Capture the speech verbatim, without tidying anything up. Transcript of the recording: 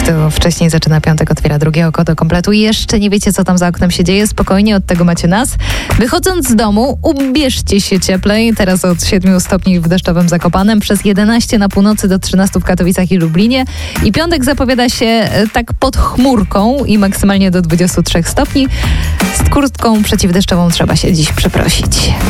To wcześniej zaczyna piątek, otwiera drugie oko do kompletu. Jeszcze nie wiecie, co tam za oknem się dzieje. Spokojnie, od tego macie nas. Wychodząc z domu, ubierzcie się cieplej. Teraz od siedmiu stopni w deszczowym Zakopanem, przez jedenaście na północy do trzynastu w Katowicach i Lublinie. I piątek zapowiada się e, tak pod chmurką i maksymalnie do dwudziestu trzech stopni. Z kurtką przeciwdeszczową trzeba się dziś przeprosić.